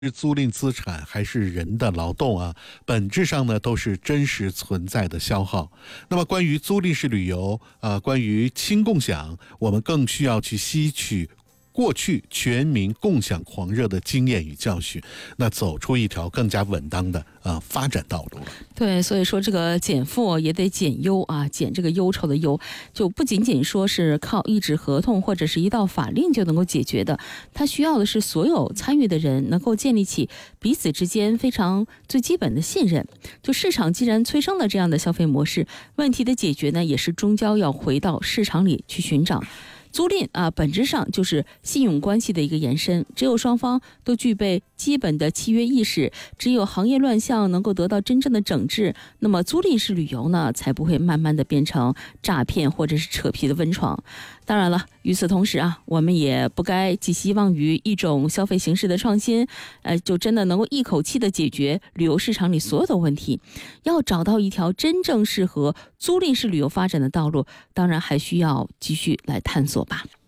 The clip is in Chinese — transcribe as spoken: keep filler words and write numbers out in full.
是租赁资产还是人的劳动啊，本质上呢都是真实存在的消耗。那么关于租赁式旅游啊、呃，关于轻共享，我们更需要去吸取过去全民共享狂热的经验与教训，那走出一条更加稳当的啊、呃、发展道路了。 对，所以说这个减负也得减忧啊，减这个忧愁的忧，就不仅仅说是靠一纸合同或者是一道法令就能够解决的，它需要的是所有参与的人能够建立起彼此之间非常最基本的信任。就市场既然催生了这样的消费模式，问题的解决呢，也是终究要回到市场里去寻找。租赁啊，本质上就是信用关系的一个延伸。只有双方都具备基本的契约意识，只有行业乱象能够得到真正的整治，那么租赁式旅游呢，才不会慢慢的变成诈骗或者是扯皮的温床。当然了，与此同时啊，我们也不该寄希望于一种消费形式的创新，呃，就真的能够一口气的解决旅游市场里所有的问题。要找到一条真正适合租赁式旅游发展的道路，当然还需要继续来探索吧。